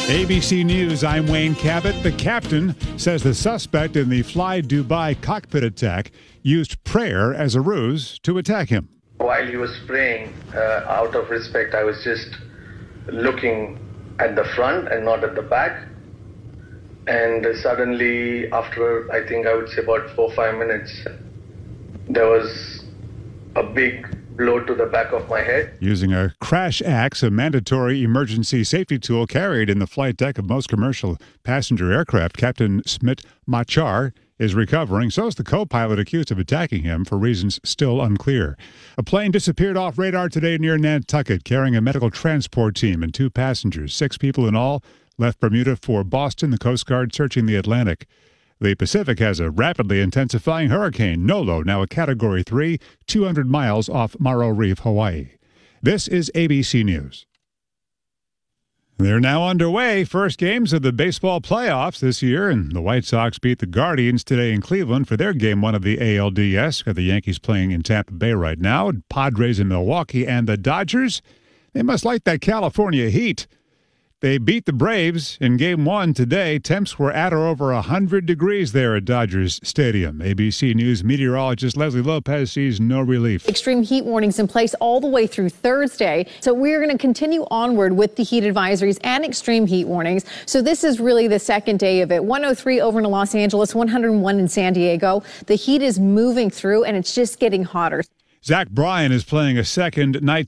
ABC News, I'm Wayne Cabot. The captain says the suspect in the Fly Dubai cockpit attack used prayer as a ruse to attack him. While he was praying, out of respect, I was just looking at the front and not at the back. And suddenly, after I think I would say about 4 or 5 minutes, there was a big blow to the back of my head. Using a crash axe, a mandatory emergency safety tool carried in the flight deck of most commercial passenger aircraft, Captain Smit Machar is recovering. So is the co-pilot accused of attacking him for reasons still unclear. A plane disappeared off radar today near Nantucket, carrying a medical transport team and 2 passengers. 6 people in all left Bermuda for Boston, the Coast Guard searching the Atlantic. The Pacific has a rapidly intensifying hurricane, Nolo, now a Category 3, 200 miles off Morro Reef, Hawaii. This is ABC News. They're now underway. First games of the baseball playoffs this year, and the White Sox beat the Guardians today in Cleveland for their Game 1 of the ALDS. Got the Yankees playing in Tampa Bay right now, Padres in Milwaukee, and the Dodgers. They must like that California heat. They beat the Braves in Game 1 today. Temps were at or over 100 degrees there at Dodgers Stadium. ABC News meteorologist Leslie Lopez sees no relief. Extreme heat warnings in place all the way through Thursday. So we're going to continue onward with the heat advisories and extreme heat warnings. So this is really the second day of it. 103 over in Los Angeles, 101 in San Diego. The heat is moving through and it's just getting hotter. Zach Bryan is playing a second night